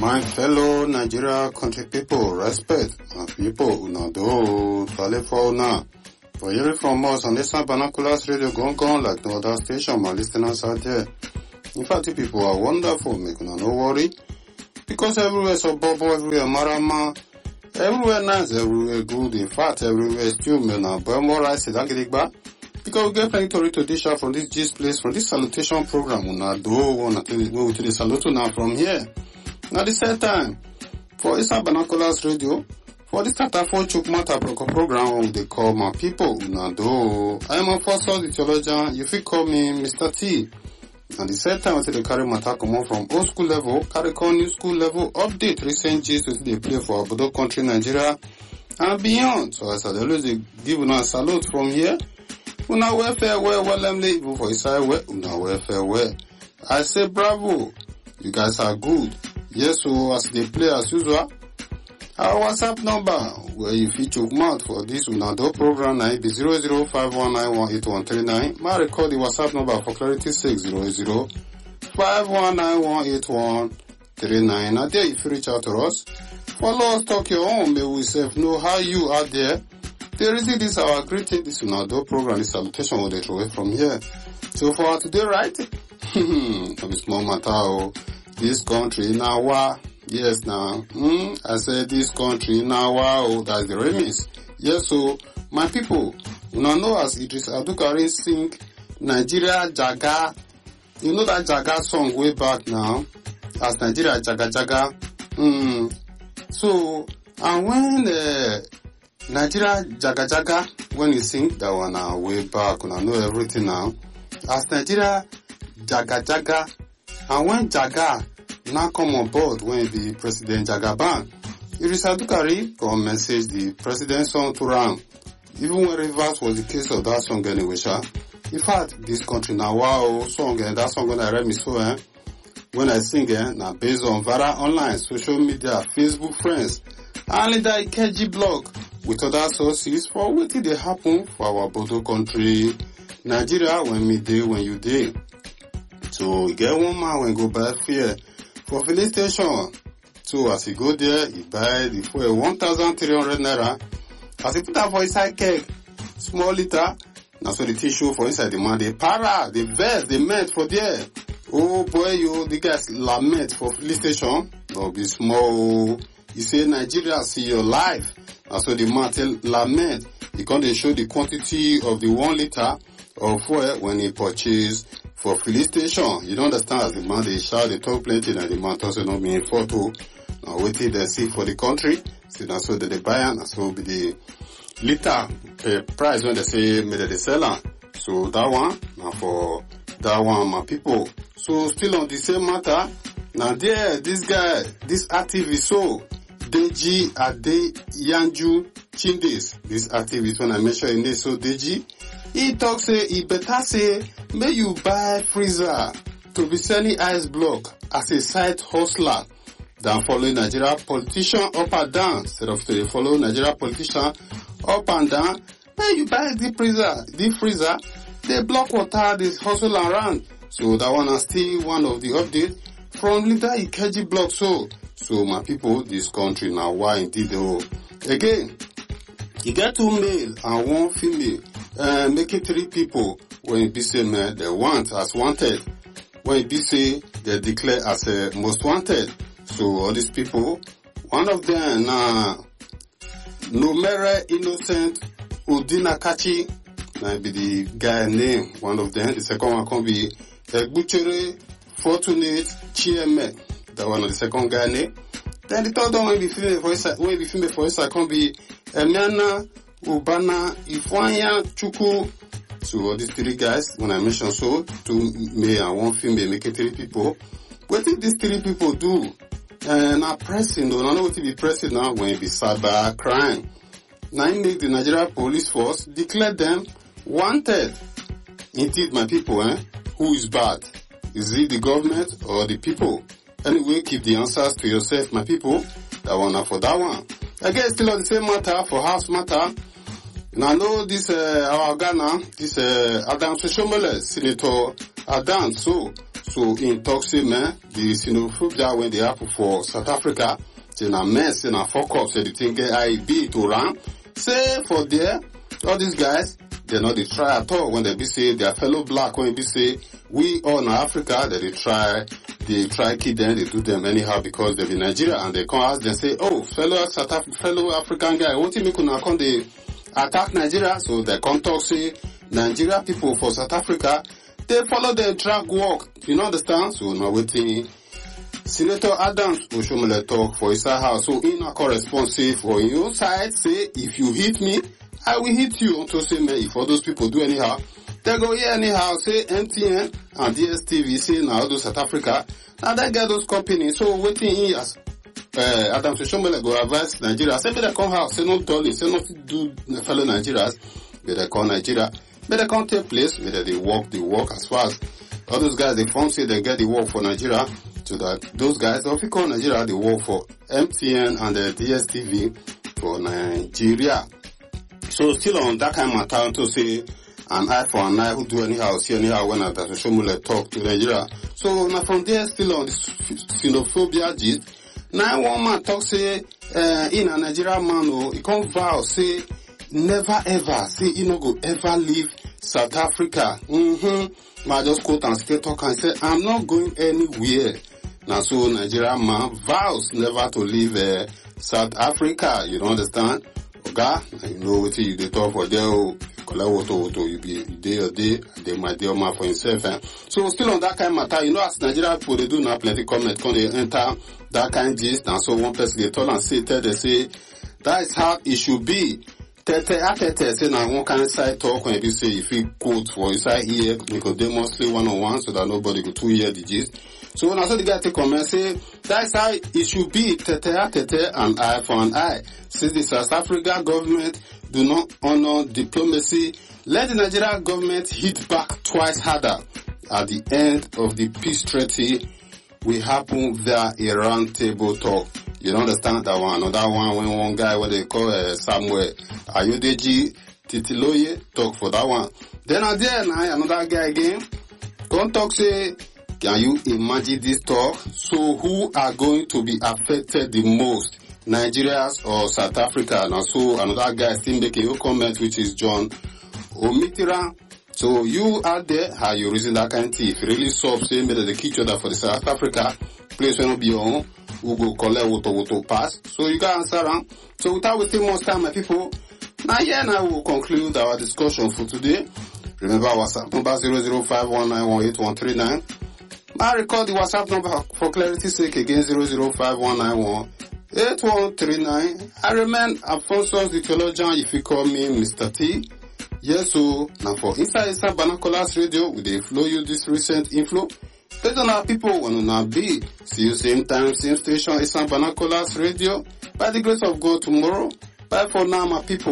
My fellow Nigeria country people, respect and people una do to for now. For hearing from us on this Binoculars Radio Gong like no other station, my listeners out there. In fact, you people are wonderful, make una no worry. Because everywhere so bobo, everywhere marama, everywhere nice, everywhere good. In fact, everywhere still me na but more rice than get because we get plenty to dish out from this gist place, from this salutation program. Una do wanna tell you go to the salute now from here. Now the same time, for Isa Binoculars Radio, for this Tata for Chuk Mata program, they call my people, Unado. I am a first the theologian, you fit call me Mr. T. And the same time, I say they carry Mata come on from old school level, carry on new school level, update recent gist they play for Obodo country, Nigeria, and beyond. So as I always give una salute from here. Una welfare well, I'm even for Isa, una welfare well. I say bravo, you guys are good. Yes, so as they play as usual, our WhatsApp number where you feature mouth for this Unado program now be 0051918139. My record the WhatsApp number for clarity 60051918139. Now there if you reach out to us, follow us, talk your own, may we self know how you are there. There is this our greeting, this Unado program, this salutation will get away from here. So for today, right? Of small matter. This country now, yes now. I said this country now, that's the remix. Yes, so my people, you know as Idris Abdulkarim sing Nigeria Jaga. You know that Jaga song way back now, as Nigeria Jaga Jaga. So and when Nigeria Jaga Jaga, when you sing that one way back, I know everything now. As Nigeria Jaga Jaga. And when Jaga now come on board, when the President Jagaban, Idris Abdulkarim come message the President's song to Ram. Even when reverse was the case of that song anyway, in fact, this country now, wow, song, and that song when I read me so, when I sing, now based on Vara online, social media, Facebook friends, and the Ikeji blog, with other sources for what did they happen for our Bodo country, Nigeria, when me day, when you day. So you get one man when go buy fear for filling station. So as you go there, you buy the fuel 1,300 naira. As you put that for inside keg, small liter. Now so the tissue for inside the man, they para, the vest, they meant for there. Oh boy, you the guys lament for filling station. No be small. You say Nigeria see your life. Now so the man tell lament. He can't show the quantity of the 1 liter of fuel when he purchased for filling station. You don't understand as the man they shout, they talk plenty, and the man also not mean photo. Now waiting they see for the country. So that's what they buy and so be the liter price when they say made the seller. So that one, now for that one my people. So still on the same matter. Now there, this guy, this activist so Deji Adeyanju Chindes. This activist when I mention in this so Deji. He talk say, he better say, may you buy freezer to be selling ice block as a side hustler than following Nigeria politician up and down. Instead of to follow Nigeria politician up and down, may you buy the freezer, they block water, they hustle around. So that one is still one of the updates from leader Ikeji block. So my people, this country now, why indeed again, you get 2 male and 1 female. Making 3 people when it be say they want as wanted, when it be say they declare as most wanted. So all these people, one of them Nomere Innocent Udinakachi, might be the guy name. One of them, the second one can be Buchere Fortunate Chieme. That one of the second guy name. Then the third one will be female voice. Can be Emiana Ubana Ifwanya Chuku. So all these 3 guys, when I mention so, 2 male and 1 female, making 3 people. What did these 3 people do? Now pressing, though, I know what to be pressing now when it be cyber crime. Now it make the Nigeria police force declare them wanted. Indeed, my people, who is bad? Is it the government or the people? Anyway, keep the answers to yourself, my people. That one for that one. Again, still on the same matter, for house matter. Now I know this, our Ghana, this, Adam Soshomole, Senator Adam, so So in talk say man, the xenophobia when they happen for South Africa, say na mess, say na fuck up, say the thing get IEB to run. Say for there, all these guys, they not they try at all when they be say their fellow black, when they be say we all in Africa, that they try kill them, they do them anyhow because they be Nigeria, and they come ask them say, oh, fellow African guy, what you make una come they attack Nigeria? So they come talk say Nigeria people for South Africa, they follow the drag walk. You know understand? So now waiting. Senator Adams Oshomole talk for his house. So in a corresponsive for your side, say if you hit me, I will hit you. To say man, if all those people do anyhow, they go here anyhow. Say MTN and DSTV say now those South Africa. Now they get those companies. So waiting in as Adams Oshomole go advise Nigeria. Say they come house. Say no dolly. Say no do fellow Nigerians. But they call Nigeria. But they can't take place. But they work as far as all those guys they form say they get the work for Nigeria. So that those guys, if you call Nigeria, they work for MTN and the DSTV for Nigeria. So still on that kind of matter to say an eye for an eye who do anyhow, see anyhow when that Oshomole talk to Nigeria. So now from there still on this xenophobia gist. Now one man talk say in a Nigerian man he come vow say never ever say he no go ever leave South Africa. I just quote and straight talk and say I'm not going anywhere. Now so Nigerian man vows never to leave South Africa. You don't understand? Okay? You know what you talk for there. Collect auto, you be day, they might do man for himself. So still on that kind of matter, you know as Nigerian people they do now plenty comment when they enter that kind of gist, and so one person they tell and say they say that is how it should be. Tete say now one kind of side talk when you say if you quote for your side here Nicodemusly one-on-one so that nobody go to hear the gist. So when I saw the guy take comment say that's how it should be, tete and eye for an eye. Since the South African government do not honor diplomacy, let the Nigerian government hit back twice harder. At the end of the peace treaty will happen via a round table talk. You don't understand that one? Another one when one guy what they call Samuel Ayodeji Titiloye talk for that one. Then again another guy again don't talk say can you imagine this talk? So who are going to be affected the most? Nigerians or South Africa? Now so another guy still making a comment which is John Omitira. So you out there, how you reason that kind of thing? If you really solve saying that they kill each other for the South Africa, place will not be your own, who go collect auto pass. So you can answer them. So without wasting more time, my people, now we'll conclude our discussion for today. Remember WhatsApp number 0051918139. I record the WhatsApp number for clarity's sake again 0051918139. I remain Alphonsus the theologian if you call me Mr. T. Yes, so now for Inside Banacolas Radio, we dey flow you this recent inflow. Based on our people want to now be. See you same time, same station, Inside Banacolas Radio. By the grace of God tomorrow. Bye for now, my people.